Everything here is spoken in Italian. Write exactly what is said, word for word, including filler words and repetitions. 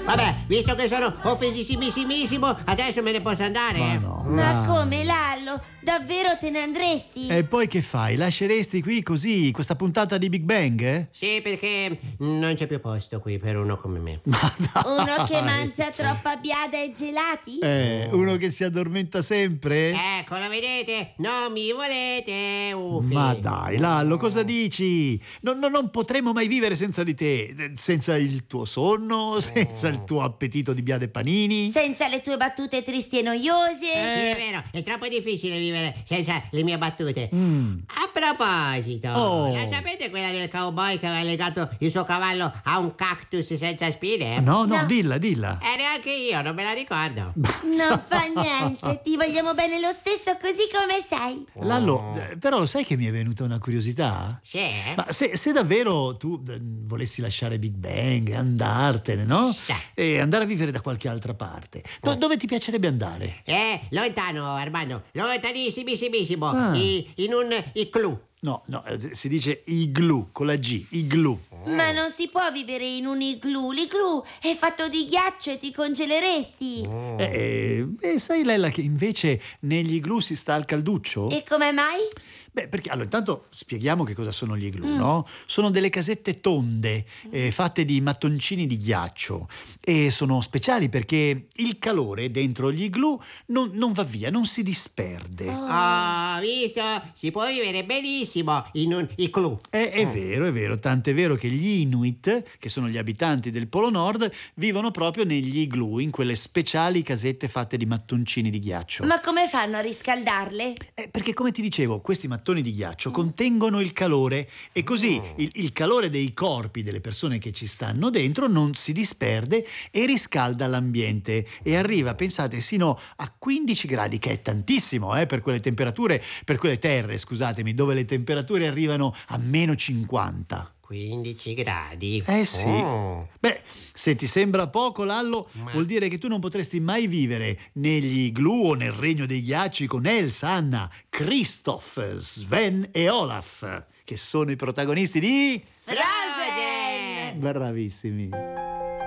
Vabbè, visto che sono offensissimissimo, adesso me ne posso andare. Ma no. Ma dai. come, Lallo? Davvero te ne andresti? E poi che fai? Lasceresti qui così questa puntata di Big Bang? Eh? Sì, perché non c'è più posto qui per uno come me. Ma dai. Uno che mangia troppa biada e gelati? Eh, uno che si addormenta sempre? Ecco, la vedete? Non mi volete, uffi. Ma dai, Lallo, cosa dici? Non, non, non potremo mai vivere senza di te, senza il tuo sonno, senza il tuo appetito di biade e panini. Senza le tue battute tristi e noiose? Sì, è vero, è troppo difficile vivere senza le mie battute. Mm. A proposito, Oh. la sapete quella del cowboy che aveva legato il suo cavallo a un cactus senza spine? No, no, No. dilla, dilla. E neanche io, non me la ricordo. Non fa niente, ti vogliamo bene lo stesso così come sei. Lallo, eh, però sai che mi è venuta una curiosità? Sì? Ma se, se davvero tu eh, volessi lasciare Big Bang, andartene, no? Sì. E andare a vivere da qualche altra parte, do- dove ti piacerebbe andare? Eh, lontano, Armando, lontanissimissimo, Ah. I- in un igloo. No, no, eh, si dice igloo, con la G, igloo. Ma non si può vivere in un igloo. L'igloo è fatto di ghiaccio e ti congeleresti. Eh, e sai, Lella, che invece negli igloo si sta al calduccio? E come mai? Beh, perché allora intanto spieghiamo che cosa sono gli igloo, no? Sono delle casette tonde eh, fatte di mattoncini di ghiaccio e sono speciali perché il calore dentro gli igloo non, non va via, non si disperde. Ho visto, si può vivere benissimo in un igloo. È, è vero, è vero, tant'è vero che gli Inuit, che sono gli abitanti del Polo Nord, vivono proprio negli igloo, in quelle speciali casette fatte di mattoncini di ghiaccio. Ma come fanno a riscaldarle? Eh, perché come ti dicevo, questi mattoni di ghiaccio contengono il calore e così il, il calore dei corpi delle persone che ci stanno dentro non si disperde e riscalda l'ambiente e arriva, pensate, sino a quindici gradi, che è tantissimo eh, per quelle temperature, per quelle terre, scusatemi, dove le temperature arrivano a meno cinquanta. quindici gradi. Eh sì. Oh. Beh, se ti sembra poco, Lallo, Ma- vuol dire che tu non potresti mai vivere negli igloo o nel regno dei ghiacci con Elsa, Anna, Christoph, Sven e Olaf, che sono i protagonisti di... Frozen! Bravissimi.